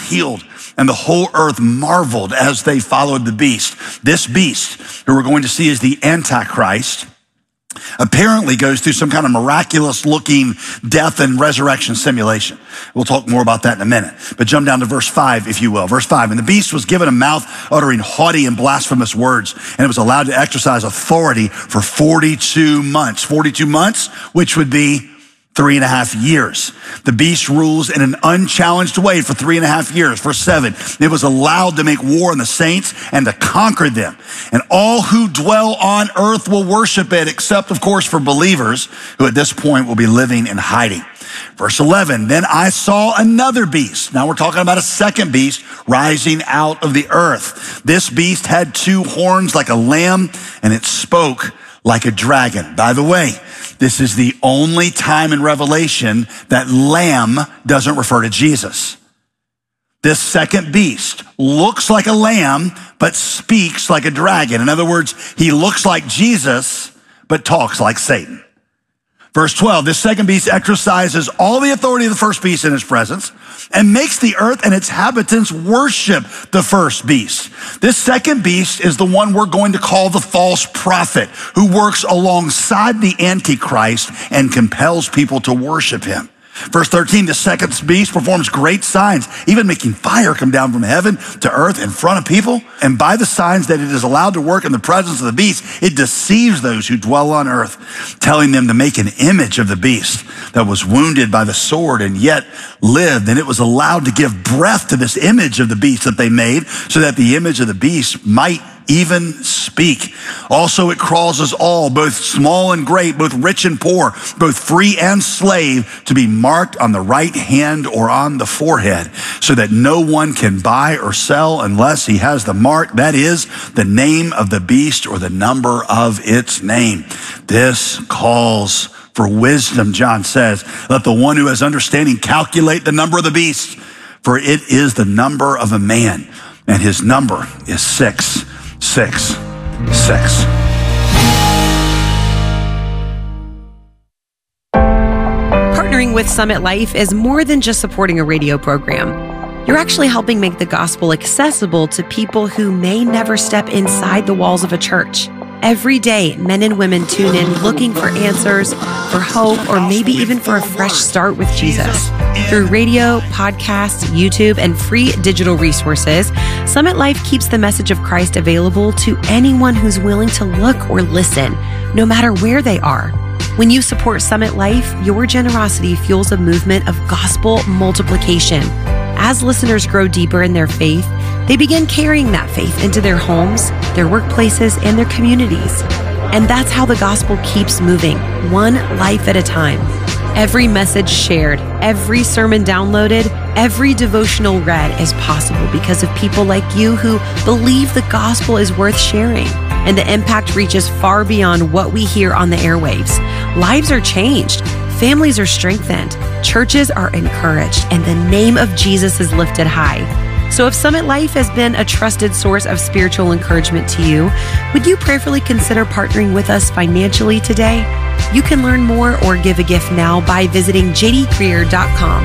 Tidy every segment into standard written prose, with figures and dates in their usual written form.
healed, and the whole earth marveled as they followed the beast. This beast, who we're going to see as the Antichrist, apparently goes through some kind of miraculous looking death and resurrection simulation. We'll talk more about that in a minute. But jump down to verse 5, if you will. Verse 5, and the beast was given a mouth uttering haughty and blasphemous words, and it was allowed to exercise authority for 42 months. 42 months, which would be 3.5 years. The beast rules in an unchallenged way for 3.5 years. Verse 7, it was allowed to make war on the saints and to conquer them. And all who dwell on earth will worship it, except, of course, for believers who at this point will be living in hiding. Verse 11, then I saw another beast. Now we're talking about a second beast rising out of the earth. This beast had 2 horns like a lamb, and it spoke like a dragon. By the way, this is the only time in Revelation that lamb doesn't refer to Jesus. This second beast looks like a lamb, but speaks like a dragon. In other words, he looks like Jesus, but talks like Satan. Verse 12, this second beast exercises all the authority of the first beast in his presence and makes the earth and its inhabitants worship the first beast. This second beast is the one we're going to call the false prophet, who works alongside the Antichrist and compels people to worship him. Verse 13, the second beast performs great signs, even making fire come down from heaven to earth in front of people. And by the signs that it is allowed to work in the presence of the beast, it deceives those who dwell on earth, telling them to make an image of the beast that was wounded by the sword and yet lived. And it was allowed to give breath to this image of the beast that they made, so that the image of the beast might even speak. Also, it causes all, both small and great, both rich and poor, both free and slave, to be marked on the right hand or on the forehead, so that no one can buy or sell unless he has the mark, that is, the name of the beast or the number of its name. This calls for wisdom, John says. Let the one who has understanding calculate the number of the beast, for it is the number of a man, and his number is 666. Partnering with Summit Life is more than just supporting a radio program. You're actually helping make the gospel accessible to people who may never step inside the walls of a church. Every day, men and women tune in looking for answers, for hope, or maybe even for a fresh start with Jesus. Through radio, podcasts, YouTube, and free digital resources, Summit Life keeps the message of Christ available to anyone who's willing to look or listen, no matter where they are. When you support Summit Life, your generosity fuels a movement of gospel multiplication. As listeners grow deeper in their faith, they begin carrying that faith into their homes, their workplaces, and their communities. And that's how the gospel keeps moving, one life at a time. Every message shared, every sermon downloaded, every devotional read is possible because of people like you who believe the gospel is worth sharing. And the impact reaches far beyond what we hear on the airwaves. Lives are changed. Families are strengthened, churches are encouraged, and the name of Jesus is lifted high. So if Summit Life has been a trusted source of spiritual encouragement to you, would you prayerfully consider partnering with us financially today? You can learn more or give a gift now by visiting jdcreer.com.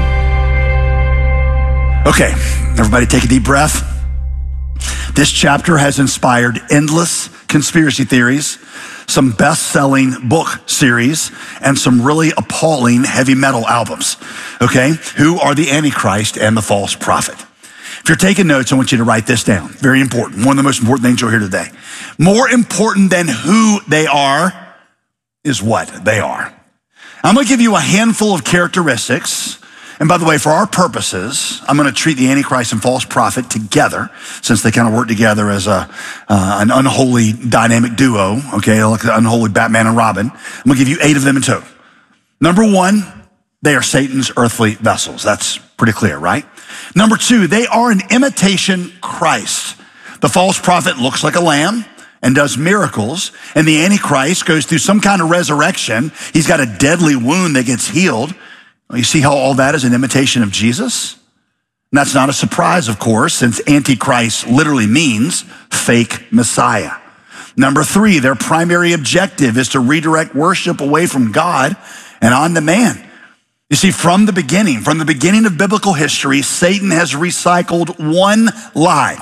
Okay, everybody take a deep breath. This chapter has inspired endless conspiracy theories, some best-selling book series, and some really appalling heavy metal albums. Okay, who are the Antichrist and the false prophet? If you're taking notes, I want you to write this down. Very important. One of the most important things you'll hear today. More important than who they are is what they are. I'm going to give you a handful of characteristics. And by the way, for our purposes, I'm going to treat the Antichrist and false prophet together, since they kind of work together as an unholy dynamic duo, okay, like the unholy Batman and Robin. I'm going to give you 8 of them in total. Number 1, they are Satan's earthly vessels. That's pretty clear, right? Number 2, they are an imitation Christ. The false prophet looks like a lamb and does miracles, and the Antichrist goes through some kind of resurrection. He's got a deadly wound that gets healed. You see how all that is an imitation of Jesus? And that's not a surprise, of course, since Antichrist literally means fake Messiah. Number 3, their primary objective is to redirect worship away from God and on to man. You see, from the beginning of biblical history, Satan has recycled one lie,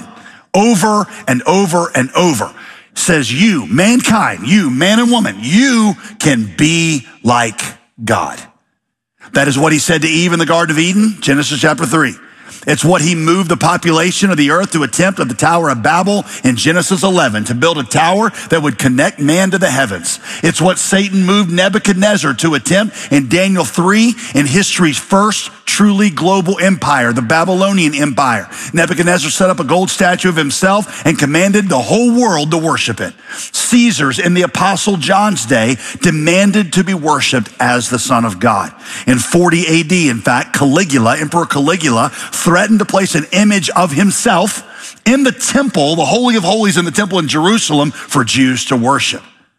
over and over and over. Says you, mankind, you, man and woman, you can be like God. That is what he said to Eve in the Garden of Eden, Genesis chapter 3. It's what he moved the population of the earth to attempt at the Tower of Babel in Genesis 11, to build a tower that would connect man to the heavens. It's what Satan moved Nebuchadnezzar to attempt in Daniel 3 in history's first truly global empire, the Babylonian Empire. Nebuchadnezzar set up a gold statue of himself and commanded the whole world to worship it. Caesars in the Apostle John's day demanded to be worshiped as the Son of God. In 40 AD, in fact, Emperor Caligula, threatened to place an image of himself in the temple, the Holy of Holies in the temple in Jerusalem, for Jews to worship.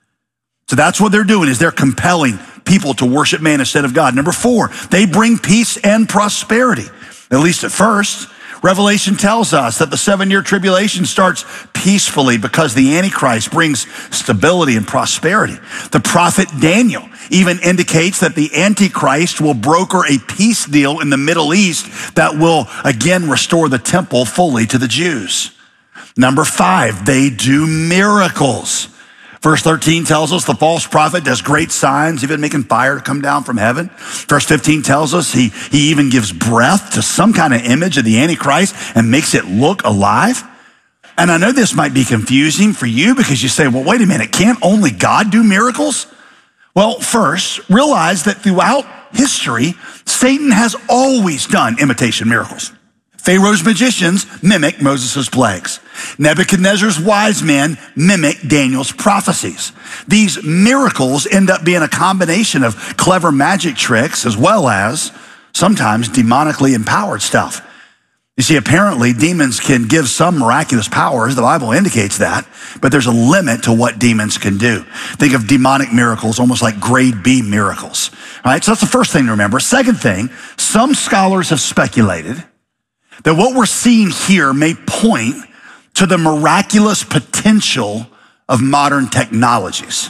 So that's what they're doing, is they're compelling people to worship man instead of God. Number 4, they bring peace and prosperity, at least at first. Revelation tells us that the 7-year tribulation starts peacefully because the Antichrist brings stability and prosperity. The prophet Daniel even indicates that the Antichrist will broker a peace deal in the Middle East that will again restore the temple fully to the Jews. Number 5, they do miracles. Verse 13 tells us the false prophet does great signs, even making fire come down from heaven. Verse 15 tells us he even gives breath to some kind of image of the Antichrist and makes it look alive. And I know this might be confusing for you because you say, well, wait a minute, can't only God do miracles? Well, first, realize that throughout history, Satan has always done imitation miracles. Pharaoh's magicians mimic Moses' plagues. Nebuchadnezzar's wise men mimic Daniel's prophecies. These miracles end up being a combination of clever magic tricks as well as sometimes demonically empowered stuff. You see, apparently demons can give some miraculous powers. The Bible indicates that, but there's a limit to what demons can do. Think of demonic miracles almost like grade B miracles. All right, so that's the first thing to remember. Second thing, some scholars have speculated that what we're seeing here may point to the miraculous potential of modern technologies.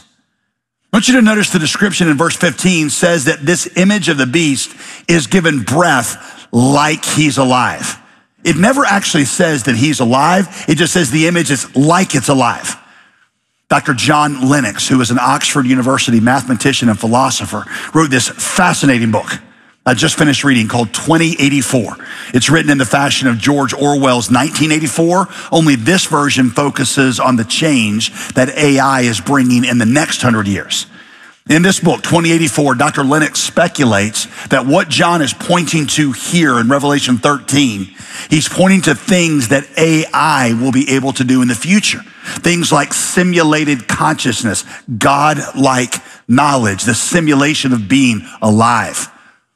I want you to notice the description in verse 15 says that this image of the beast is given breath like he's alive. It never actually says that he's alive. It just says the image is like it's alive. Dr. John Lennox, who is an Oxford University mathematician and philosopher, wrote this fascinating book I just finished reading called 2084. It's written in the fashion of George Orwell's 1984, only this version focuses on the change that AI is bringing in the next 100 years. In this book, 2084, Dr. Lennox speculates that what John is pointing to here in Revelation 13, he's pointing to things that AI will be able to do in the future. Things like simulated consciousness, God-like knowledge, the simulation of being alive.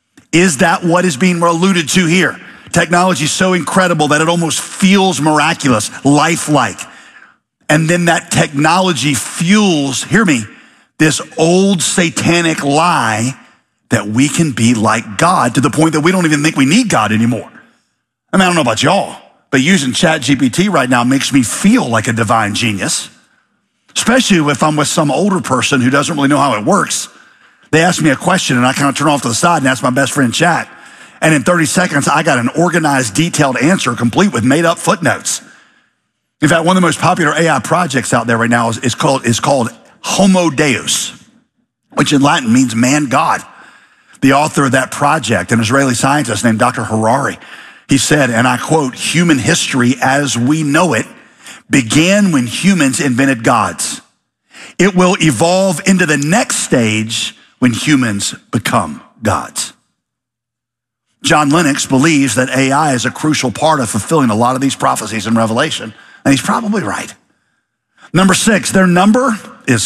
Is that what is being alluded to here? Technology is so incredible that it almost feels miraculous, lifelike. And then that technology fuels, hear me, this old satanic lie that we can be like God to the point that we don't even think we need God anymore. I mean, I don't know about y'all, but using ChatGPT right now makes me feel like a divine genius, especially if I'm with some older person who doesn't really know how it works. They ask me a question and I kind of turn off to the side and ask my best friend Chat. And in 30 seconds, I got an organized, detailed answer complete with made up footnotes. In fact, one of the most popular AI projects out there right now is called Homo Deus, which in Latin means man God. The author of that project, an Israeli scientist named Dr. Harari, he said, and I quote, "Human history as we know it began when humans invented gods. It will evolve into the next stage when humans become gods." John Lennox believes that AI is a crucial part of fulfilling a lot of these prophecies in Revelation, and he's probably right. Number 6, their number is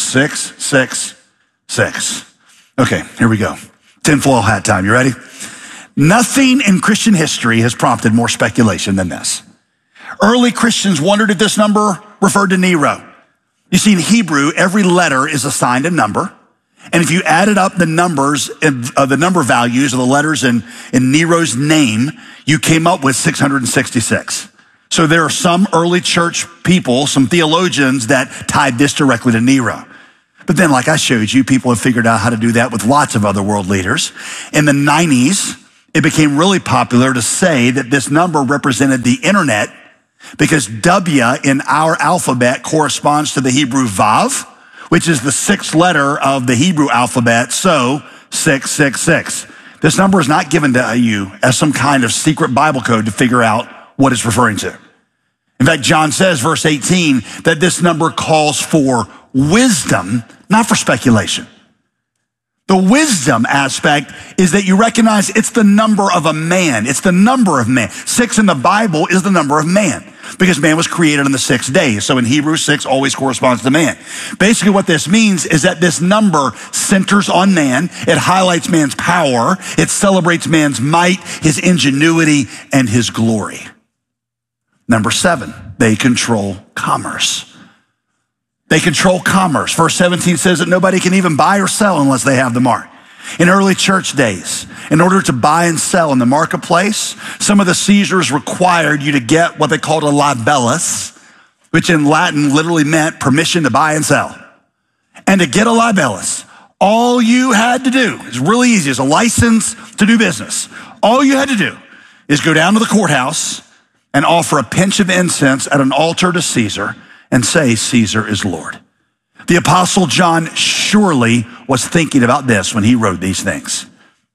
666. Okay, here we go. Tinfoil hat time, you ready? Nothing in Christian history has prompted more speculation than this. Early Christians wondered if this number referred to Nero. You see, in Hebrew, every letter is assigned a number. And if you added up the numbers of the number values of the letters in Nero's name, you came up with 666. So there are some early church people, some theologians that tied this directly to Nero. But then, like I showed you, people have figured out how to do that with lots of other world leaders. In the 90s, it became really popular to say that this number represented the internet because W in our alphabet corresponds to the Hebrew Vav, which is the sixth letter of the Hebrew alphabet, so 666. This number is not given to you as some kind of secret Bible code to figure out what it's referring to. In fact, John says, verse 18, that this number calls for wisdom, not for speculation. The wisdom aspect is that you recognize it's the number of a man. It's the number of man. 6 in the Bible is the number of man because man was created on the 6 days. So in Hebrew, 6 always corresponds to man. Basically what this means is that this number centers on man. It highlights man's power. It celebrates man's might, his ingenuity, and his glory. Number 7, they control commerce. They control commerce. Verse 17 says that nobody can even buy or sell unless they have the mark. In early church days, in order to buy and sell in the marketplace, some of the Caesars required you to get what they called a libellus, which in Latin literally meant permission to buy and sell. And to get a libellus, all you had to do, it's really easy, it's a license to do business. All you had to do is go down to the courthouse and offer a pinch of incense at an altar to Caesar and say, Caesar is Lord. The Apostle John surely was thinking about this when he wrote these things.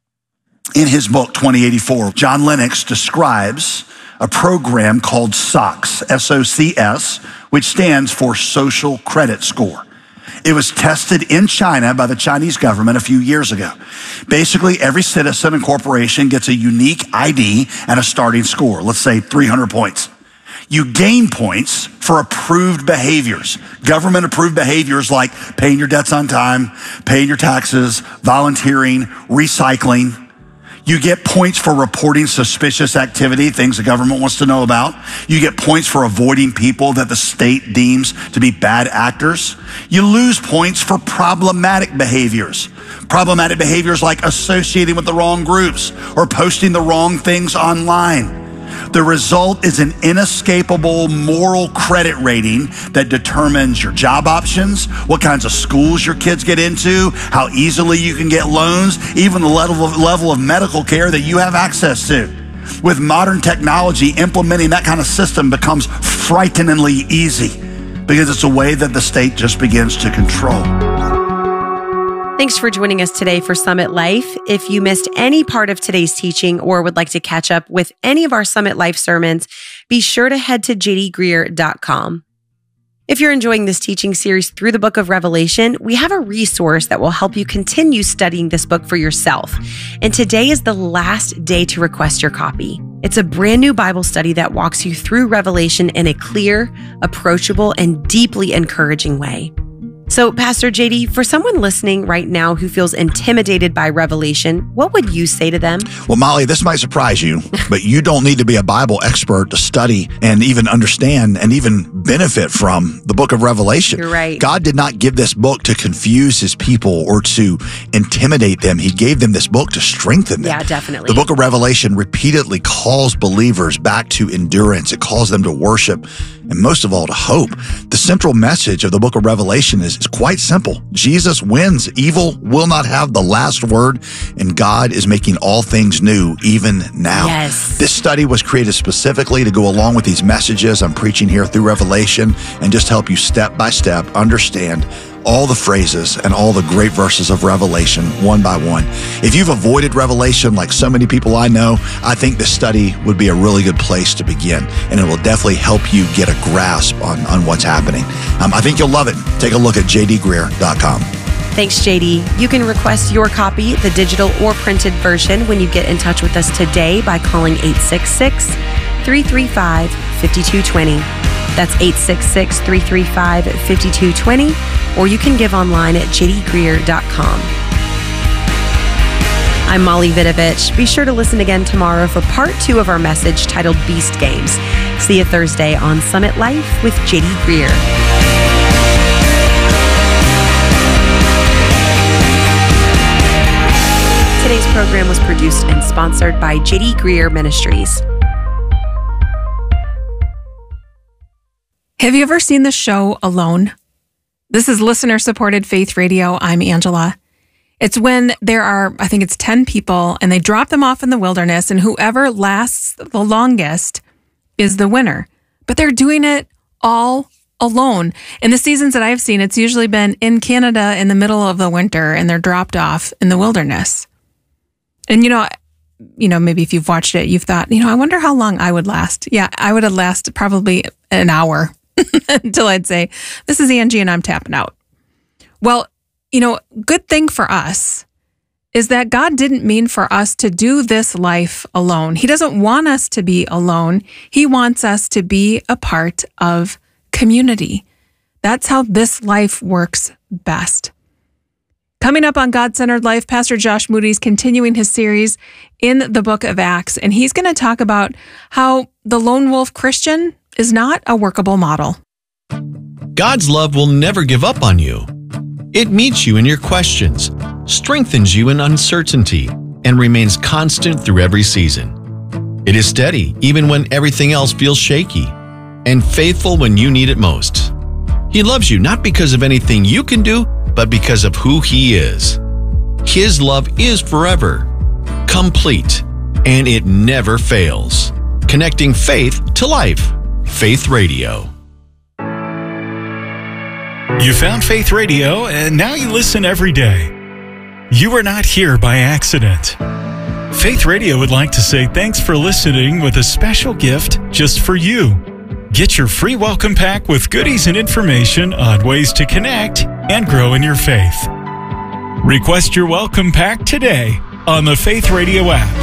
In his book, 2084, John Lennox describes a program called SOCS, S-O-C-S, which stands for Social Credit Score. It was tested in China by the Chinese government a few years ago. Basically, every citizen and corporation gets a unique ID and a starting score, let's say 300 points. You gain points for approved behaviors, government approved behaviors like paying your debts on time, paying your taxes, volunteering, recycling. You get points for reporting suspicious activity, things the government wants to know about. You get points for avoiding people that the state deems to be bad actors. You lose points for problematic behaviors. Problematic behaviors like associating with the wrong groups or posting the wrong things online. The result is an inescapable moral credit rating that determines your job options, what kinds of schools your kids get into, how easily you can get loans, even the level of medical care that you have access to. With modern technology, implementing that kind of system becomes frighteningly easy because it's a way that the state just begins to control. Thanks for joining us today for Summit Life. If you missed any part of today's teaching or would like to catch up with any of our Summit Life sermons, be sure to head to jdgreear.com. If you're enjoying this teaching series through the book of Revelation, we have a resource that will help you continue studying this book for yourself. And today is the last day to request your copy. It's a brand new Bible study that walks you through Revelation in a clear, approachable, and deeply encouraging way. So, Pastor JD, for someone listening right now who feels intimidated by Revelation, what would you say to them? Well, Molly, this might surprise you, but you don't need to be a Bible expert to study and even understand and even benefit from the book of Revelation. You're right. God did not give this book to confuse his people or to intimidate them. He gave them this book to strengthen them. Yeah, definitely. The book of Revelation repeatedly calls believers back to endurance. It calls them to worship and most of all to hope. The central message of the book of Revelation is quite simple. Jesus wins. Evil will not have the last word, and God is making all things new even now. Yes. This study was created specifically to go along with these messages I'm preaching here through Revelation and just help you step by step understand all the phrases and all the great verses of Revelation one by one. If you've avoided Revelation like so many people I know, I think this study would be a really good place to begin, and it will definitely help you get a grasp on what's happening. I think you'll love it. Take a look at jdgreear.com. Thanks, JD. You can request your copy, the digital or printed version, when you get in touch with us today by calling 866-335-5220. That's 866-335-5220, or you can give online at jdgreear.com. I'm Molly Vidovich. Be sure to listen again tomorrow for part 2 of our message titled Beast Games. See you Thursday on Summit Life with JD Greear. Today's program was produced and sponsored by JD Greear Ministries. Have you ever seen the show Alone? This is listener-supported Faith Radio. I'm Angela. It's when there are, I think it's 10 people, and they drop them off in the wilderness, and whoever lasts the longest is the winner. But they're doing it all alone. In the seasons that I've seen, it's usually been in Canada in the middle of the winter, and they're dropped off in the wilderness. And maybe if you've watched it, you've thought, I wonder how long I would last. Yeah, I would have lasted probably an hour until I'd say, this is Angie and I'm tapping out. Well, good thing for us is that God didn't mean for us to do this life alone. He doesn't want us to be alone. He wants us to be a part of community. That's how this life works best. Coming up on God-Centered Life, Pastor Josh Moody's continuing his series in the book of Acts, and he's going to talk about how the lone wolf Christian is not a workable model. God's love will never give up on you. It meets you in your questions, strengthens you in uncertainty, and remains constant through every season. It is steady even when everything else feels shaky, and faithful when you need it most. He loves you not because of anything you can do, but because of who He is. His love is forever, complete, and it never fails. Connecting faith to life. Faith Radio. You found Faith Radio, and now you listen every day. You are not here by accident. Faith Radio would like to say thanks for listening with a special gift just for you. Get your free welcome pack with goodies and information on ways to connect and grow in your faith. Request your welcome pack today on the Faith Radio app.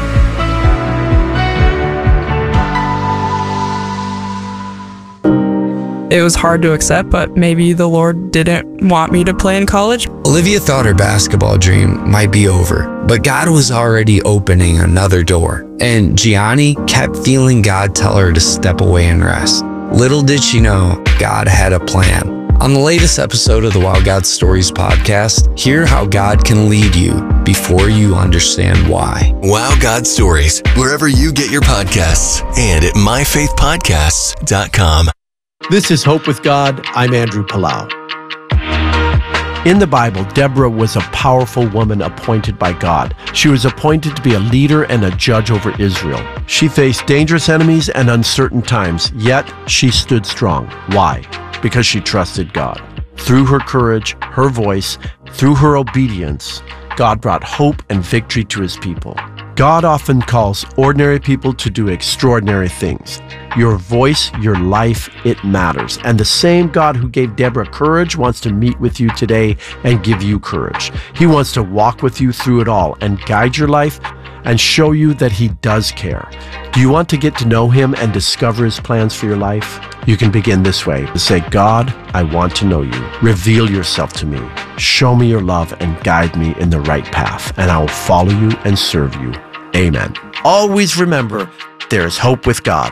It was hard to accept, but maybe the Lord didn't want me to play in college. Olivia thought her basketball dream might be over, but God was already opening another door. And Gianni kept feeling God tell her to step away and rest. Little did she know, God had a plan. On the latest episode of the Wow God Stories podcast, hear how God can lead you before you understand why. Wow God Stories, wherever you get your podcasts, and at myfaithpodcasts.com. This is Hope with God. I'm Andrew Palau. In the Bible, Deborah was a powerful woman appointed by God. She was appointed to be a leader and a judge over Israel. She faced dangerous enemies and uncertain times, yet she stood strong. Why? Because she trusted God. Through her courage, her voice, through her obedience, God brought hope and victory to His people. God often calls ordinary people to do extraordinary things. Your voice, your life, it matters. And the same God who gave Deborah courage wants to meet with you today and give you courage. He wants to walk with you through it all and guide your life and show you that He does care. Do you want to get to know Him and discover His plans for your life? You can begin this way. Say, God, I want to know You. Reveal Yourself to me. Show me Your love and guide me in the right path, and I will follow You and serve You. Amen. Always remember, there is hope with God.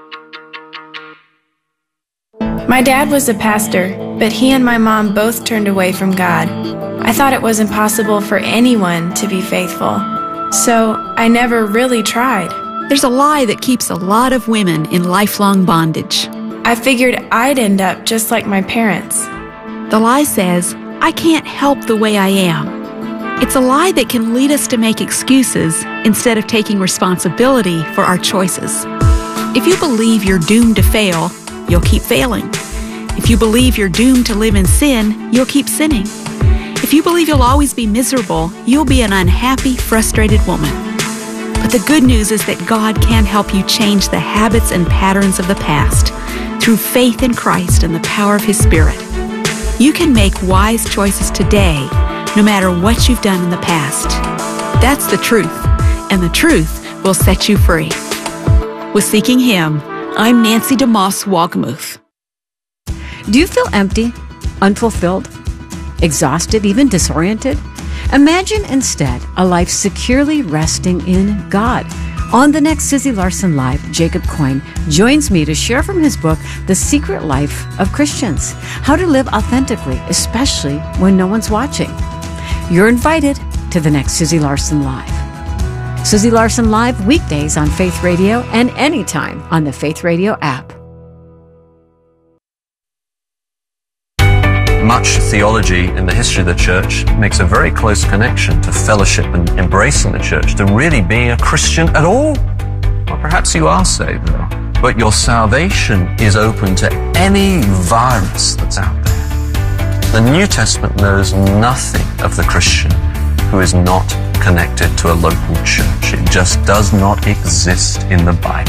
My dad was a pastor, but he and my mom both turned away from God. I thought it was impossible for anyone to be faithful, so I never really tried. There's a lie that keeps a lot of women in lifelong bondage. I figured I'd end up just like my parents. The lie says, I can't help the way I am. It's a lie that can lead us to make excuses instead of taking responsibility for our choices. If you believe you're doomed to fail, you'll keep failing. If you believe you're doomed to live in sin, you'll keep sinning. If you believe you'll always be miserable, you'll be an unhappy, frustrated woman. But the good news is that God can help you change the habits and patterns of the past through faith in Christ and the power of His Spirit. You can make wise choices today, no matter what you've done in the past. That's the truth, and the truth will set you free. With Seeking Him, I'm Nancy DeMoss Wogmuth. Do you feel empty, unfulfilled, exhausted, even disoriented? Imagine instead a life securely resting in God. On the next Susie Larson Live, Jacob Coyne joins me to share from his book, The Secret Life of Christians, how to live authentically, especially when no one's watching. You're invited to the next Susie Larson Live. Susie Larson Live, weekdays on Faith Radio and anytime on the Faith Radio app. much theology in the history of the church makes a very close connection to fellowship and embracing the church, to really being a Christian at all. Well, perhaps you are saved, though, but your salvation is open to any virus that's out there. The New Testament knows nothing of the Christian who is not connected to a local church. It just does not exist in the Bible.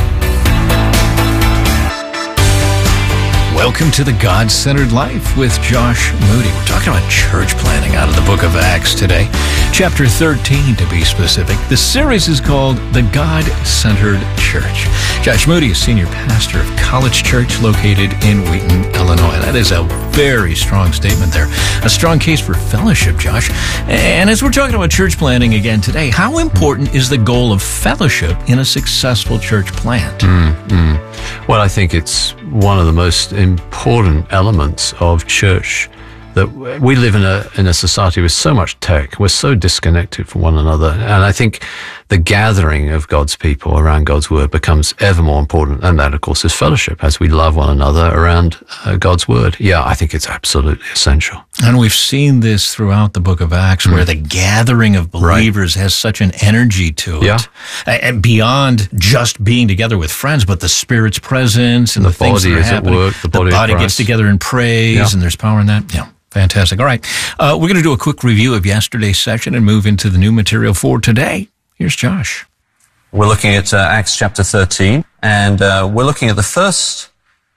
Welcome to the God-Centered Life with Josh Moody. We're talking about church planting out of the book of Acts today. Chapter 13, to be specific. The series is called The God-Centered Church. Josh Moody is senior pastor of College Church located in Wheaton, Illinois. That is a very strong statement there. A strong case for fellowship, Josh. And as we're talking about church planting again today, how important is the goal of fellowship in a successful church plant? Well, I think it's one of the most important elements of church, that we live in a society with so much tech. We're so disconnected from one another. And I think the gathering of God's people around God's word becomes ever more important. And that, of course, is fellowship as we love one another around God's word. Yeah, I think it's absolutely essential. And we've seen this throughout the book of Acts, where the gathering of believers has such an energy to it. And beyond just being together with friends, but the Spirit's presence and the things that are happening. At work, the body gets together and prays, and there's power in that. Yeah. Fantastic. All right. We're going to do a quick review of yesterday's session and move into the new material for today. Here's Josh. We're looking at Acts chapter 13, and we're looking at the first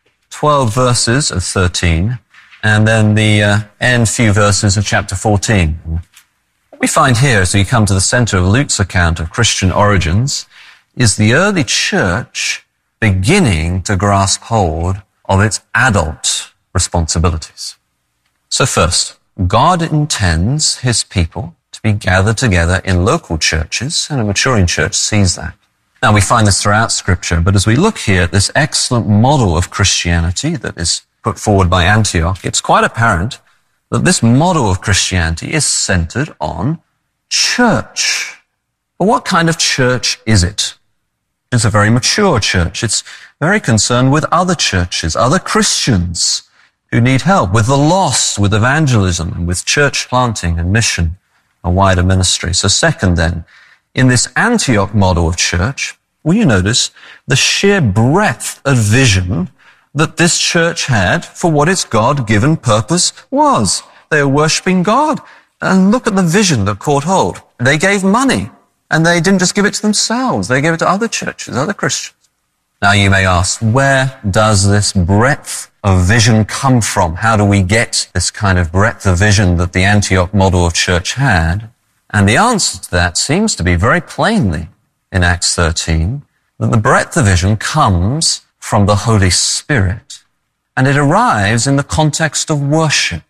12 verses of 13, and then the end few verses of chapter 14. What we find here, as we come to the center of Luke's account of Christian origins, is the early church beginning to grasp hold of its adult responsibilities. So first, God intends his people to be gathered together in local churches, and a maturing church sees that. Now, we find this throughout Scripture, but as we look here at this excellent model of Christianity that is put forward by Antioch, it's quite apparent that this model of Christianity is centered on church. But what kind of church is it? It's a very mature church. It's very concerned with other churches, other Christians who need help, with the lost, with evangelism, and with church planting and mission, a wider ministry. So second then, in this Antioch model of church, will you notice the sheer breadth of vision that this church had for what its God-given purpose was? They were worshiping God. And look at the vision that caught hold. They gave money, and they didn't just give it to themselves. They gave it to other churches, other Christians. Now you may ask, where does this breadth of vision come from? How do we get this kind of breadth of vision that the Antioch model of church had? And the answer to that seems to be very plainly in Acts 13, that the breadth of vision comes from the Holy Spirit, and it arrives in the context of worship.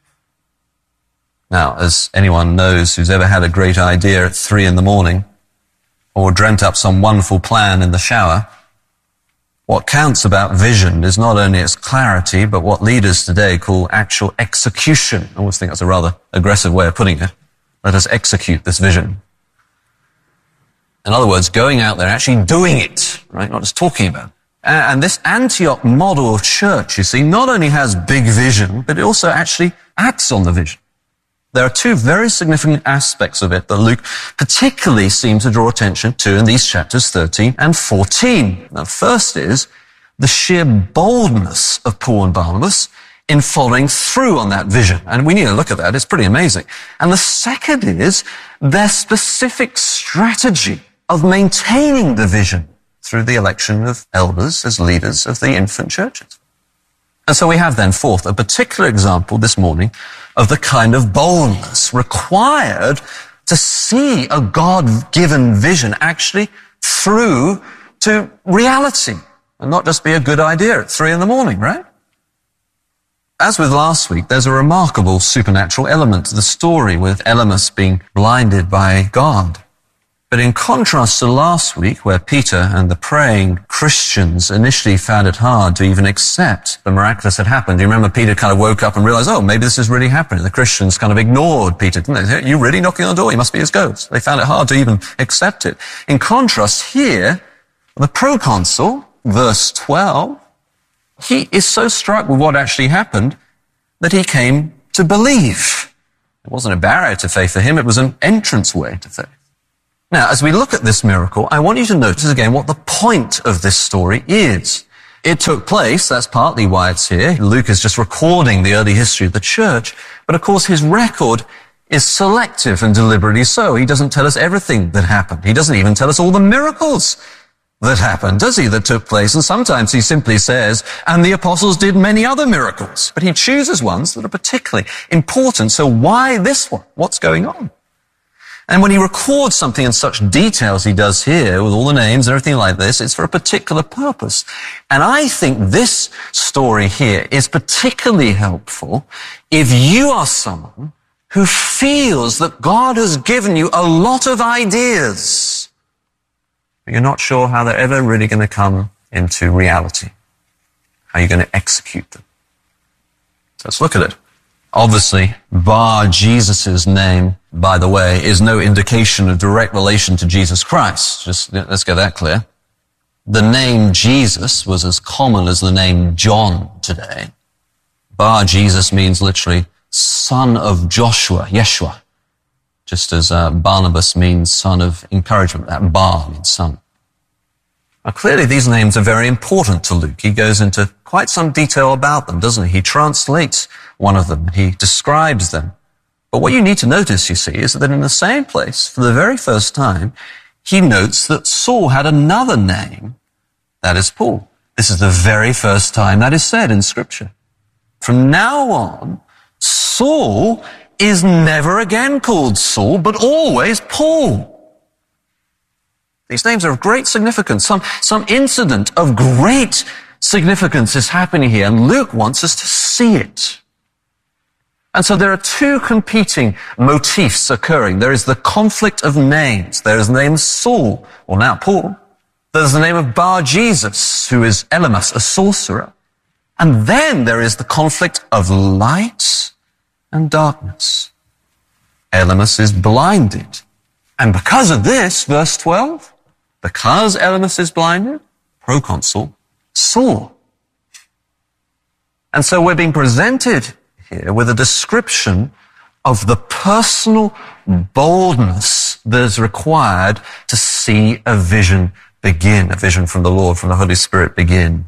Now, as anyone knows who's ever had a great idea at 3 a.m, or dreamt up some wonderful plan in the shower, what counts about vision is not only its clarity, but what leaders today call actual execution. I always think that's a rather aggressive way of putting it. Let us execute this vision. In other words, going out there, actually doing it, right? Not just talking about it. And this Antioch model of church, you see, not only has big vision, but it also actually acts on the vision. There are two very significant aspects of it that Luke particularly seems to draw attention to in these chapters 13 and 14. Now, first is the sheer boldness of Paul and Barnabas in following through on that vision. And we need to look at that. It's pretty amazing. And the second is their specific strategy of maintaining the vision through the election of elders as leaders of the infant churches. And so we have then, fourth, a particular example this morning of the kind of boldness required to see a God-given vision actually through to reality, and not just be a good idea at 3 a.m, right? As with last week, there's a remarkable supernatural element to the story with Elymas being blinded by God. But in contrast to last week, where Peter and the praying Christians initially found it hard to even accept the miraculous had happened. Do you remember Peter kind of woke up and realized, oh, maybe this is really happening? The Christians kind of ignored Peter, didn't they? You really knocking on the door? You must be his ghost. They found it hard to even accept it. In contrast, here, the proconsul, verse 12, he is so struck with what actually happened that he came to believe. It wasn't a barrier to faith for him, it was an entranceway to faith. Now, as we look at this miracle, I want you to notice again what the point of this story is. It took place, that's partly why it's here. Luke is just recording the early history of the church, but of course his record is selective and deliberately so. He doesn't tell us everything that happened. He doesn't even tell us all the miracles that happened, does he, that took place? And sometimes he simply says, and the apostles did many other miracles. But he chooses ones that are particularly important. So why this one? What's going on? And when he records something in such detail as he does here, with all the names and everything like this, it's for a particular purpose. And I think this story here is particularly helpful if you are someone who feels that God has given you a lot of ideas, but you're not sure how they're ever really going to come into reality. How you're going to execute them. So let's look at it. Obviously, bar Jesus' name, by the way, is no indication of direct relation to Jesus Christ. Just let's get that clear. The name Jesus was as common as the name John today. Bar Jesus means literally son of Joshua, Yeshua. Just as Barnabas means son of encouragement, that bar means son. Now clearly these names are very important to Luke. He goes into quite some detail about them, doesn't he? He translates one of them. He describes them. But what you need to notice, you see, is that in the same place, for the very first time, he notes that Saul had another name, that is Paul. This is the very first time that is said in Scripture. From now on, Saul is never again called Saul, but always Paul. These names are of great significance. Some incident of great significance is happening here, and Luke wants us to see it. And so there are two competing motifs occurring. There is the conflict of names. There is the name Saul, or now Paul. There's the name of Bar Jesus, who is Elymas, a sorcerer. And then there is the conflict of light and darkness. Elymas is blinded. And because of this, verse 12, because Elymas is blinded, proconsul, Saul. And so we're being presented here with a description of the personal boldness that is required to see a vision begin, a vision from the Lord, from the Holy Spirit begin.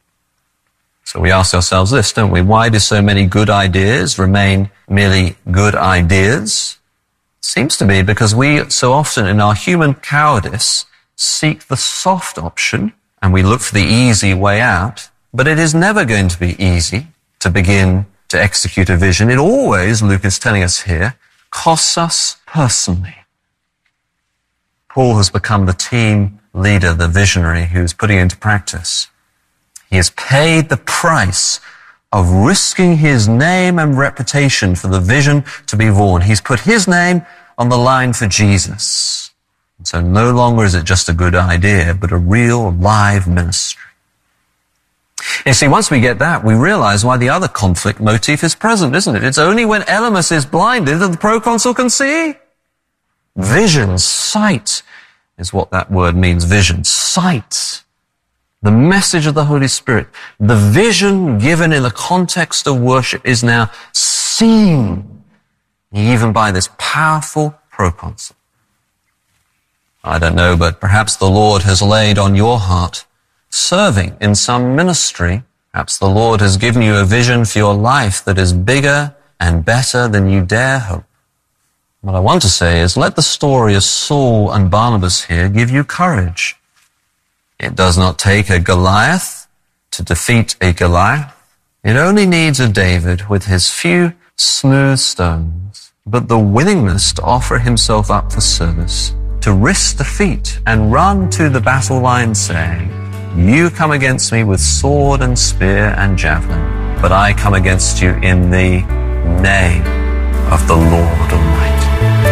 So we ask ourselves this, don't we? Why do so many good ideas remain merely good ideas? It seems to be because we so often in our human cowardice seek the soft option and we look for the easy way out, but it is never going to be easy to begin to execute a vision. It always, Luke is telling us here, costs us personally. Paul has become the team leader, the visionary who's putting it into practice. He has paid the price of risking his name and reputation for the vision to be born. He's put his name on the line for Jesus. And so no longer is it just a good idea, but a real live ministry. You see, once we get that, we realize why the other conflict motif is present, isn't it? It's only when Elymas is blinded that the proconsul can see. Vision, sight, is what that word means, vision, sight. The message of the Holy Spirit, the vision given in the context of worship is now seen, even by this powerful proconsul. I don't know, but perhaps the Lord has laid on your heart serving in some ministry. Perhaps the Lord has given you a vision for your life that is bigger and better than you dare hope. What I want to say is, let the story of Saul and Barnabas here give you courage. It does not take a Goliath to defeat a Goliath. It only needs a David with his few smooth stones, but the willingness to offer himself up for service, to risk defeat and run to the battle line saying, you come against me with sword and spear and javelin, but I come against you in the name of the Lord Almighty.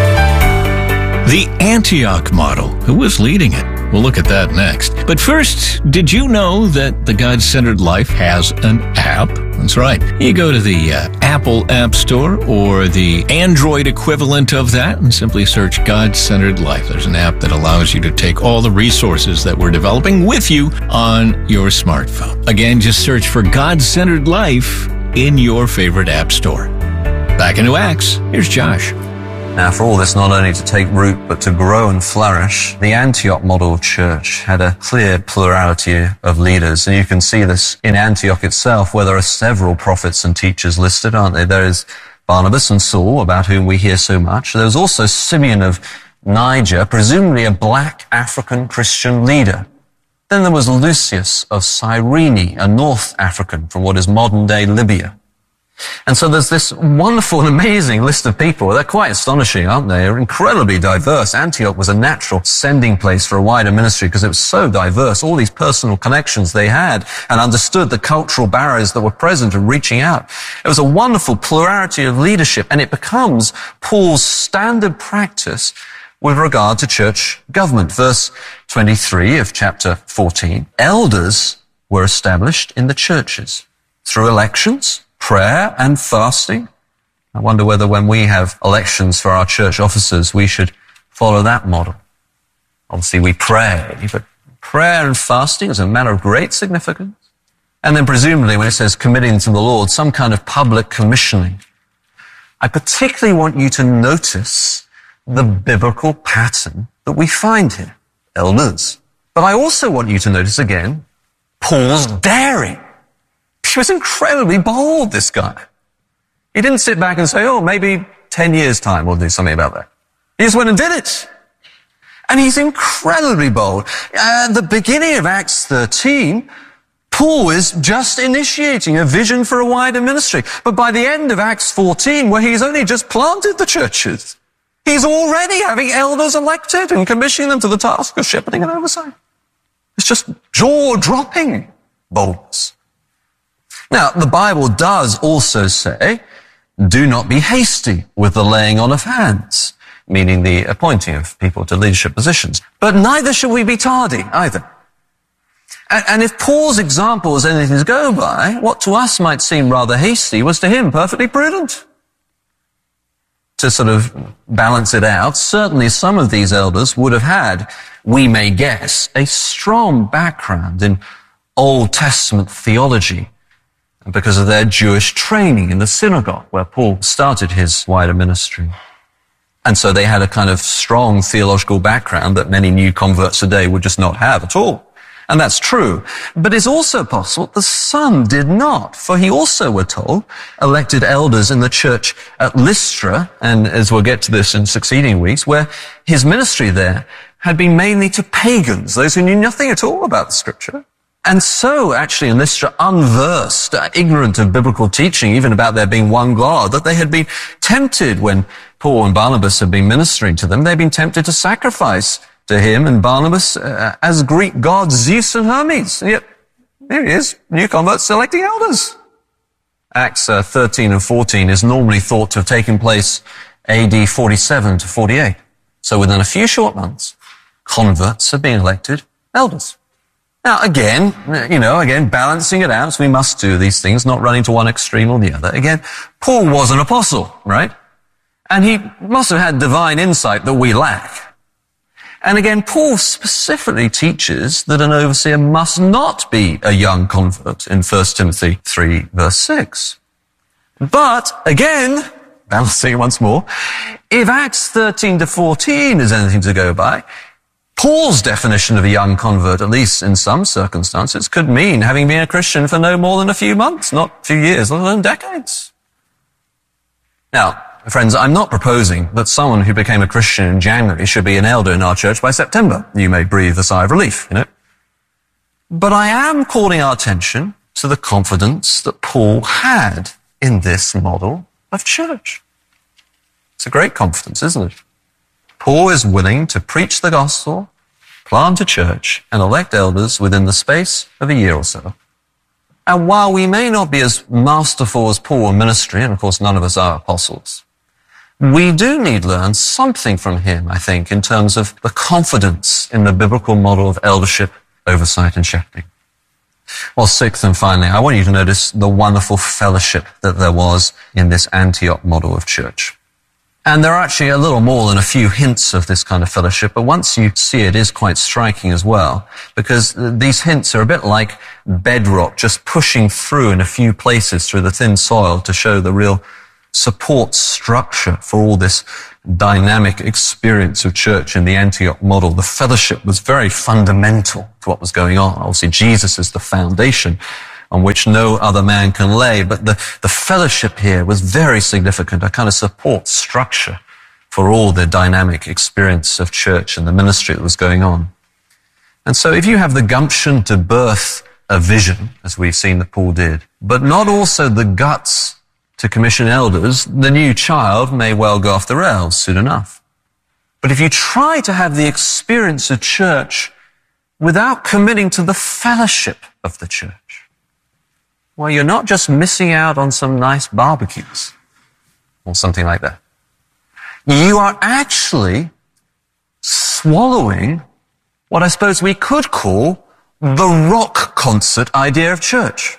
The Antioch model. Who was leading it? We'll look at that next. But first, did you know that the God-Centered Life has an app? That's right. You go to the Apple App Store or the Android equivalent of that and simply search God-Centered Life. There's an app that allows you to take all the resources that we're developing with you on your smartphone. Again, just search for God-Centered Life in your favorite app store. Back into Acts, here's Josh. Now, for all this not only to take root, but to grow and flourish, the Antioch model of church had a clear plurality of leaders. And you can see this in Antioch itself, where there are several prophets and teachers listed, aren't there? There is Barnabas and Saul, about whom we hear so much. There was also Simeon of Niger, presumably a black African Christian leader. Then there was Lucius of Cyrene, a North African from what is modern-day Libya. And so there's this wonderful and amazing list of people. They're quite astonishing, aren't they? They're incredibly diverse. Antioch was a natural sending place for a wider ministry because it was so diverse. All these personal connections they had and understood the cultural barriers that were present and reaching out. It was a wonderful plurality of leadership, and it becomes Paul's standard practice with regard to church government. Verse 23 of chapter 14. Elders were established in the churches through elections, prayer and fasting. I wonder whether when we have elections for our church officers, we should follow that model. Obviously, we pray, but prayer and fasting is a matter of great significance. And then presumably, when it says committing to the Lord, some kind of public commissioning. I particularly want you to notice the biblical pattern that we find here. Elders. But I also want you to notice again, Paul's daring. He was incredibly bold, this guy. He didn't sit back and say, oh, maybe 10 years' time we'll do something about that. He just went and did it. And he's incredibly bold. At the beginning of Acts 13, Paul is just initiating a vision for a wider ministry. But by the end of Acts 14, where he's only just planted the churches, he's already having elders elected and commissioning them to the task of shepherding and oversight. It's just jaw-dropping boldness. Now, the Bible does also say, do not be hasty with the laying on of hands, meaning the appointing of people to leadership positions. But neither should we be tardy either. And if Paul's example is anything to go by, what to us might seem rather hasty was to him perfectly prudent. To sort of balance it out, certainly some of these elders would have had, we may guess, a strong background in Old Testament theology, because of their Jewish training in the synagogue where Paul started his wider ministry. And so they had a kind of strong theological background that many new converts today would just not have at all. And that's true. But it's also possible that some did not, for he also, we're told, elected elders in the church at Lystra, and as we'll get to this in succeeding weeks, where his ministry there had been mainly to pagans, those who knew nothing at all about the scripture. And so, actually, in Lystra, unversed, ignorant of biblical teaching, even about there being one God, that they had been tempted when Paul and Barnabas had been ministering to them. They'd been tempted to sacrifice to him and Barnabas as Greek gods Zeus and Hermes. And yet, here he is, new converts selecting elders. Acts 13 and 14 is normally thought to have taken place AD 47 to 48. So within a few short months, converts have been elected elders. Now, again, balancing it out, so we must do these things, not running to one extreme or the other. Again, Paul was an apostle, right? And he must have had divine insight that we lack. And again, Paul specifically teaches that an overseer must not be a young convert in 1 Timothy 3, verse 6. But, again, balancing it once more, if Acts 13 to 14 is anything to go by, Paul's definition of a young convert, at least in some circumstances, could mean having been a Christian for no more than a few months, not a few years, let alone decades. Now, friends, I'm not proposing that someone who became a Christian in January should be an elder in our church by September. You may breathe a sigh of relief, But I am calling our attention to the confidence that Paul had in this model of church. It's a great confidence, isn't it? Paul is willing to preach the gospel, plant a church, and elect elders within the space of a year or so. And while we may not be as masterful as Paul in ministry, and of course none of us are apostles, we do need to learn something from him, I think, in terms of the confidence in the biblical model of eldership, oversight, and shepherding. Well, sixth and finally, I want you to notice the wonderful fellowship that there was in this Antioch model of church. And there are actually a little more than a few hints of this kind of fellowship, but once you see it is quite striking as well, because these hints are a bit like bedrock just pushing through in a few places through the thin soil to show the real support structure for all this dynamic experience of church in the Antioch model. The fellowship was very fundamental to what was going on. Obviously, Jesus is the foundation on which no other man can lay, but the fellowship here was very significant, a kind of support structure for all the dynamic experience of church and the ministry that was going on. And so if you have the gumption to birth a vision, as we've seen that Paul did, but not also the guts to commission elders, the new child may well go off the rails soon enough. But if you try to have the experience of church without committing to the fellowship of the church, well, you're not just missing out on some nice barbecues or something like that. You are actually swallowing what I suppose we could call the rock concert idea of church.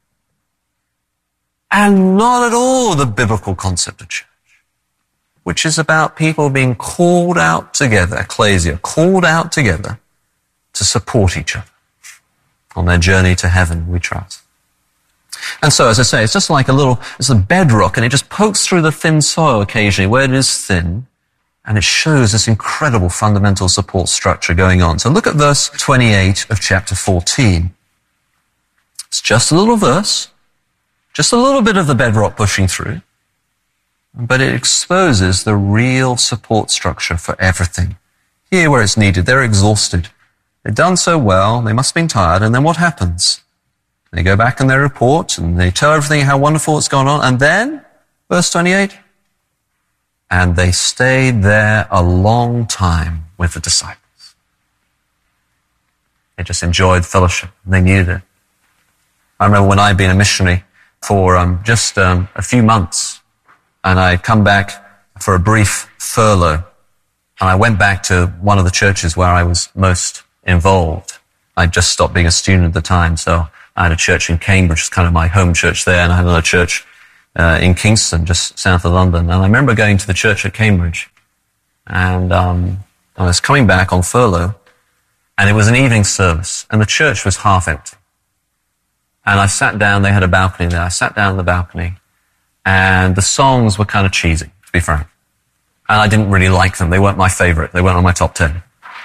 And not at all the biblical concept of church, which is about people being called out together, ecclesia, called out together to support each other on their journey to heaven, we trust. And so, as I say, it's just like it's a bedrock, and it just pokes through the thin soil occasionally where it is thin, and it shows this incredible fundamental support structure going on. So look at verse 28 of chapter 14. It's just a little verse, just a little bit of the bedrock pushing through, but it exposes the real support structure for everything. Here where it's needed, they're exhausted. They've done so well, they must have been tired, and then what happens? They go back in their report, and they tell everything how wonderful it's gone on, and then, verse 28, and they stayed there a long time with the disciples. They just enjoyed fellowship. They needed it. I remember when I'd been a missionary for just a few months, and I'd come back for a brief furlough, and I went back to one of the churches where I was most involved. I'd just stopped being a student at the time, so I had a church in Cambridge, it's kind of my home church there, and I had another church in Kingston, just south of London. And I remember going to the church at Cambridge, and I was coming back on furlough, and it was an evening service, and the church was half empty. And I sat down, they had a balcony there, I sat down on the balcony, and the songs were kind of cheesy, to be frank. And I didn't really like them, they weren't my favorite, they weren't on my top 10.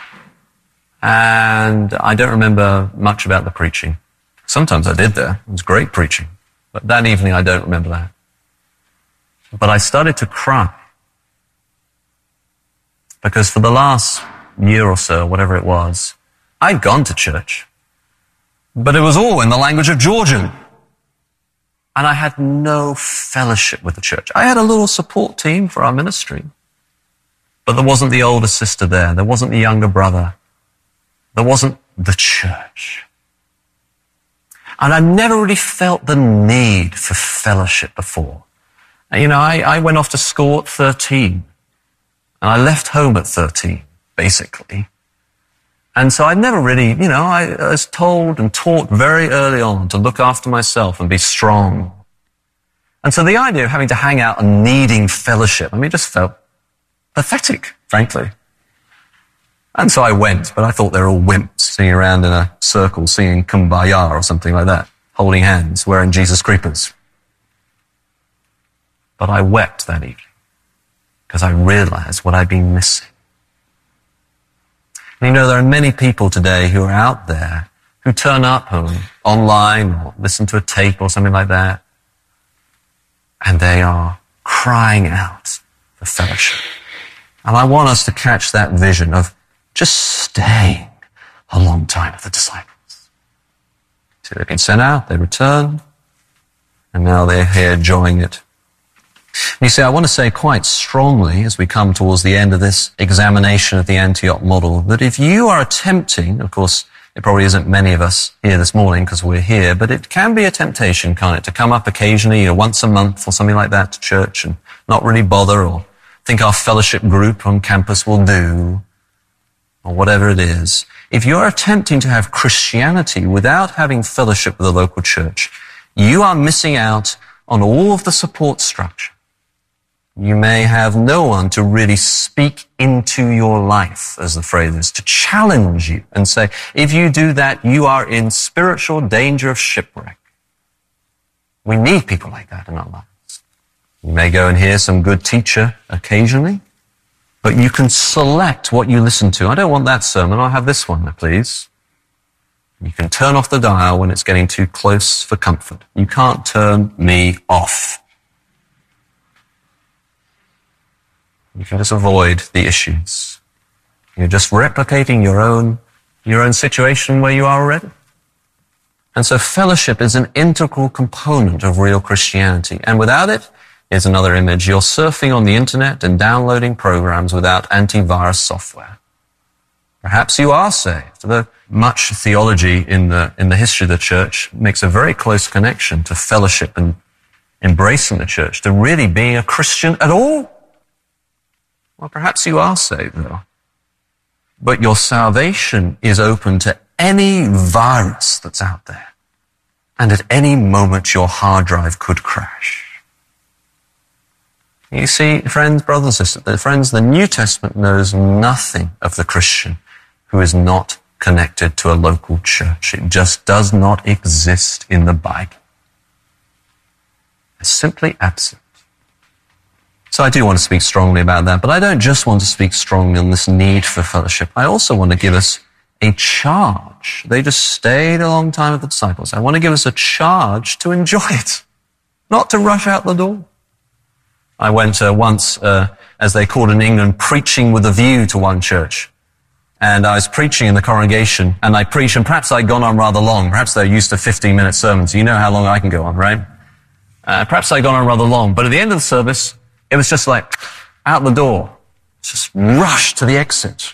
And I don't remember much about the preaching. Sometimes I did there, it was great preaching, but that evening I don't remember that. But I started to cry, because for the last year or so, whatever it was, I'd gone to church, but it was all in the language of Georgian. And I had no fellowship with the church. I had a little support team for our ministry, but there wasn't the older sister there. There wasn't the younger brother. There wasn't the church. And I never really felt the need for fellowship before. You know, I went off to school at 13, and I left home at 13, basically. And so I never really, you know, I was told and taught very early on to look after myself and be strong. And so the idea of having to hang out and needing fellowship, I mean, it just felt pathetic, frankly. And so I went, but I thought they were all wimps sitting around in a circle singing Kumbaya or something like that, holding hands, wearing Jesus creepers. But I wept that evening because I realized what I'd been missing. And you know, there are many people today who are out there who turn up online or listen to a tape or something like that, and they are crying out for fellowship. And I want us to catch that vision of just staying a long time with the disciples. So they've been sent out, they returned, and now they're here enjoying it. And you see, I want to say quite strongly as we come towards the end of this examination of the Antioch model that if you are attempting, of course, it probably isn't many of us here this morning because we're here, but it can be a temptation, can't it, to come up occasionally, you know, once a month or something like that to church and not really bother or think our fellowship group on campus will do or whatever it is. If you're attempting to have Christianity without having fellowship with the local church, you are missing out on all of the support structure. You may have no one to really speak into your life, as the phrase is, to challenge you and say, if you do that, you are in spiritual danger of shipwreck. We need people like that in our lives. You may go and hear some good teacher occasionally, but you can select what you listen to. I don't want that sermon. I'll have this one, please. You can turn off the dial when it's getting too close for comfort. You can't turn me off. You can just avoid the issues. You're just replicating your own situation where you are already. And so fellowship is an integral component of real Christianity. And without it, here's another image. You're surfing on the internet and downloading programs without antivirus software. Perhaps you are saved. The much theology in the history of the church makes a very close connection to fellowship and embracing the church, to really being a Christian at all. Well, perhaps you are saved, though. But your salvation is open to any virus that's out there. And at any moment, your hard drive could crash. You see, friends, brothers and sisters, friends, the New Testament knows nothing of the Christian who is not connected to a local church. It just does not exist in the Bible. It's simply absent. So I do want to speak strongly about that, but I don't just want to speak strongly on this need for fellowship. I also want to give us a charge. They just stayed a long time with the disciples. I want to give us a charge to enjoy it, not to rush out the door. I went once, as they called in England, preaching with a view to one church. And I was preaching in the congregation, and I preached, and perhaps I'd gone on rather long. Perhaps they're used to 15-minute sermons. You know how long I can go on, right? Perhaps I'd gone on rather long. But at the end of the service, it was just like, out the door. Just rush to the exit.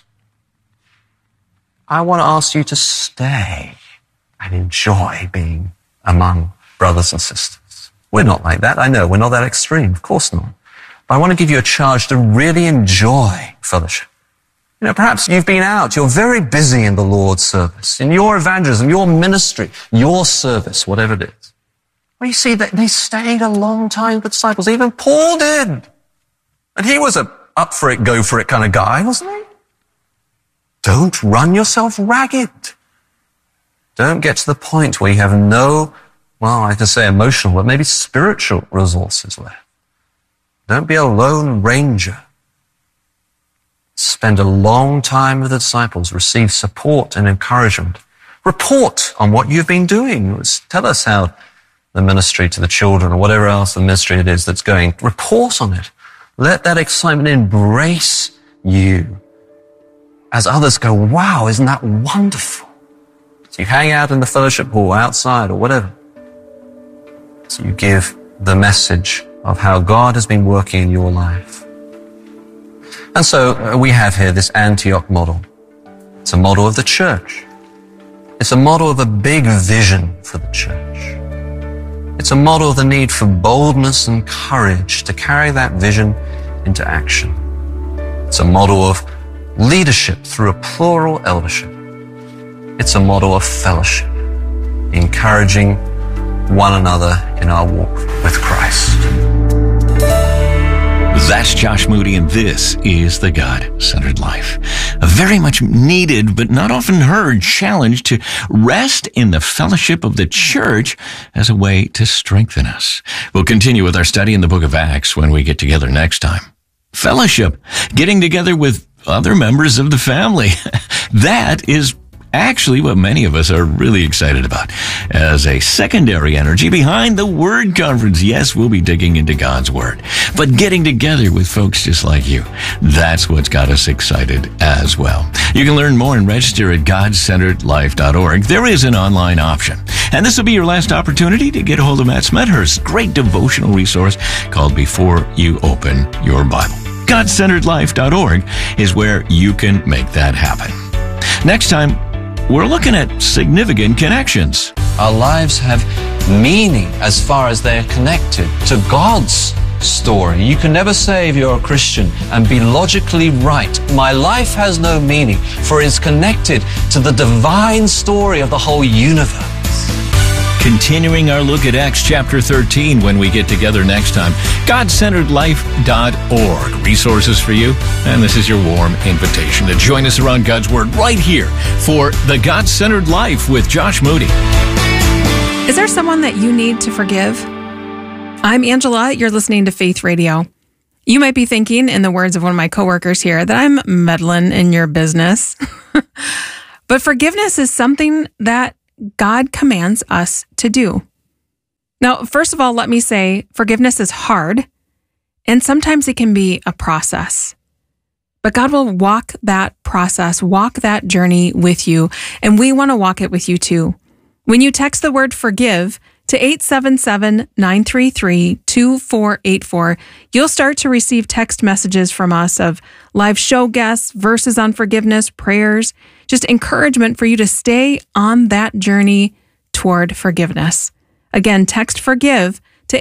I want to ask you to stay and enjoy being among brothers and sisters. We're not like that. I know we're not that extreme. Of course not. But I want to give you a charge to really enjoy fellowship. You know, perhaps you've been out. You're very busy in the Lord's service, in your evangelism, your ministry, your service, whatever it is. Well, you see that they stayed a long time with the disciples. Even Paul did. And he was a up for it, go for it kind of guy, wasn't he? Don't run yourself ragged. Don't get to the point where you have no, well, I can say emotional, but maybe spiritual resources left. Don't be a lone ranger. Spend a long time with the disciples. Receive support and encouragement. Report on what you've been doing. Tell us how the ministry to the children or whatever else the ministry it is that's going. Report on it. Let that excitement embrace you as others go, wow, isn't that wonderful? So you hang out in the fellowship hall, outside or whatever. So you give the message of how God has been working in your life. And so we have here this Antioch model. It's a model of the church. It's a model of a big vision for the church. It's a model of the need for boldness and courage to carry that vision into action. It's a model of leadership through a plural eldership. It's a model of fellowship, encouraging one another in our walk with Christ. That's Josh Moody, and this is The God-Centered Life. A very much needed, but not often heard challenge to rest in the fellowship of the church as a way to strengthen us. We'll continue with our study in the book of Acts when we get together next time. Fellowship, getting together with other members of the family. That is actually what many of us are really excited about as a secondary energy behind the Word Conference. Yes, we'll be digging into God's Word, but getting together with folks just like you, that's what's got us excited as well. You can learn more and register at godcenteredlife.org. There is an online option, and this will be your last opportunity to get a hold of Matt Smethurst's great devotional resource called Before You Open Your Bible. godcenteredlife.org is where you can make that happen. Next time, we're looking at significant connections. Our lives have meaning as far as they're connected to God's story. You can never say if you're a Christian and be logically right. My life has no meaning, for it's connected to the divine story of the whole universe. Continuing our look at Acts chapter 13 when we get together next time. godcenteredlife.org. Resources for you. And this is your warm invitation to join us around God's Word right here for The God-Centered Life with Josh Moody. Is there someone that you need to forgive? I'm Angela. You're listening to Faith Radio. You might be thinking, in the words of one of my coworkers here, that I'm meddling in your business. But forgiveness is something that God commands us to do. Now, first of all, let me say forgiveness is hard, and sometimes it can be a process. But God will walk that process, walk that journey with you, and we want to walk it with you too. When you text the word forgive to 877-933-2484, you'll start to receive text messages from us of live show guests, verses on forgiveness, prayers, just encouragement for you to stay on that journey toward forgiveness. Again, text forgive to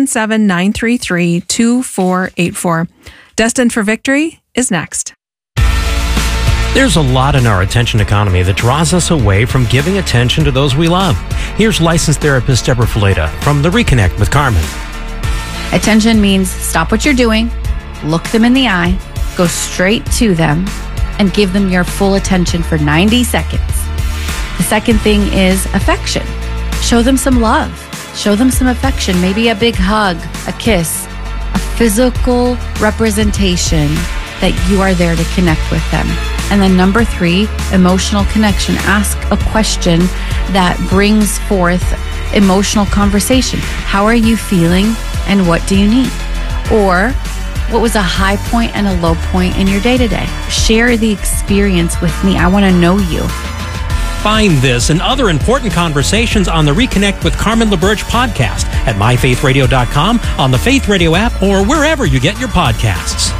877-933-2484. Destined for Victory is next. There's a lot in our attention economy that draws us away from giving attention to those we love. Here's licensed therapist Deborah Fileta from the Reconnect with Carmen. Attention means stop what you're doing, look them in the eye, go straight to them, and give them your full attention for 90 seconds. The second thing is affection. Show them some love. Show them some affection, maybe a big hug, a kiss, a physical representation that you are there to connect with them. And then number 3, emotional connection. Ask a question that brings forth emotional conversation. How are you feeling and what do you need? Or what was a high point and a low point in your day-to-day? Share the experience with me. I want to know you. Find this and other important conversations on the Reconnect with Carmen LaBerge podcast at myfaithradio.com, on the Faith Radio app, or wherever you get your podcasts.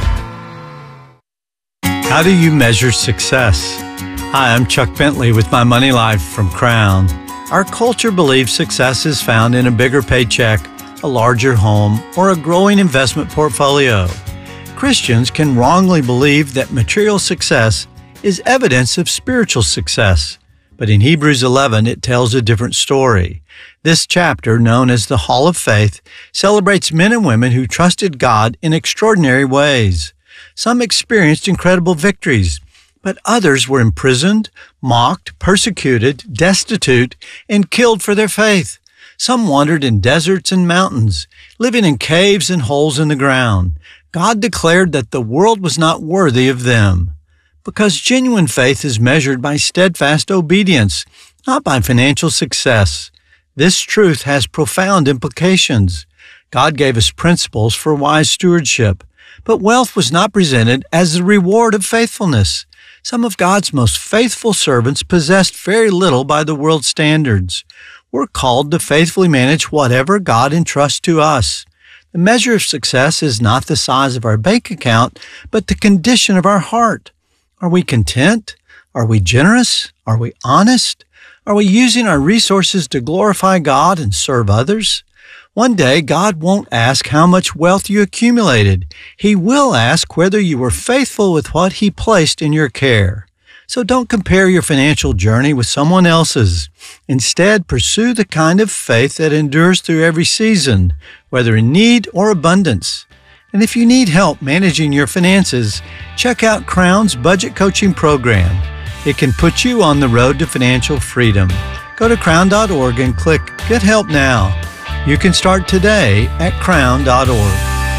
How do you measure success? Hi, I'm Chuck Bentley with My Money Life from Crown. Our culture believes success is found in a bigger paycheck, a larger home, or a growing investment portfolio. Christians can wrongly believe that material success is evidence of spiritual success. But in Hebrews 11, it tells a different story. This chapter, known as the Hall of Faith, celebrates men and women who trusted God in extraordinary ways. Some experienced incredible victories, but others were imprisoned, mocked, persecuted, destitute, and killed for their faith. Some wandered in deserts and mountains, living in caves and holes in the ground. God declared that the world was not worthy of them. Because genuine faith is measured by steadfast obedience, not by financial success. This truth has profound implications. God gave us principles for wise stewardship, but wealth was not presented as the reward of faithfulness. Some of God's most faithful servants possessed very little by the world's standards. We're called to faithfully manage whatever God entrusts to us. The measure of success is not the size of our bank account, but the condition of our heart. Are we content? Are we generous? Are we honest? Are we using our resources to glorify God and serve others? One day, God won't ask how much wealth you accumulated. He will ask whether you were faithful with what He placed in your care. So don't compare your financial journey with someone else's. Instead, pursue the kind of faith that endures through every season, whether in need or abundance. And if you need help managing your finances, check out Crown's budget coaching program. It can put you on the road to financial freedom. Go to crown.org and click Get Help Now. You can start today at crown.org.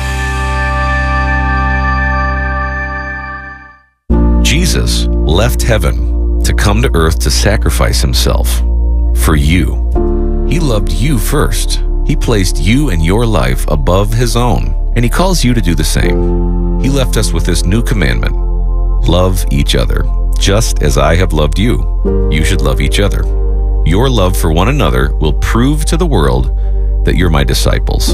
Jesus left heaven to come to earth to sacrifice Himself for you. He loved you first. He placed you and your life above His own, and He calls you to do the same. He left us with this new commandment: love each other. Just as I have loved you, you should love each other. Your love for one another will prove to the world that you're my disciples.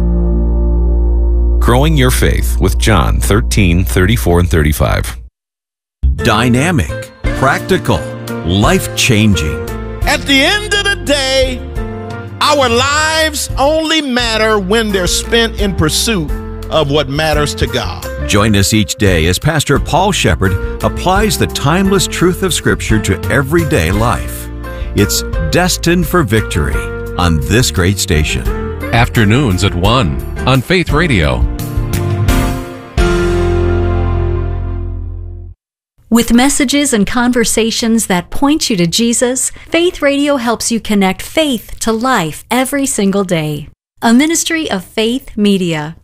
Growing Your Faith with John 13:34-35. Dynamic, practical, life-changing. At the end of the day, our lives only matter when they're spent in pursuit of what matters to God. Join us each day as Pastor Paul Shepherd applies the timeless truth of Scripture to everyday life. It's Destined for Victory on this great station. Afternoons at 1 on Faith Radio. With messages and conversations that point you to Jesus, Faith Radio helps you connect faith to life every single day. a ministry of Faith Media.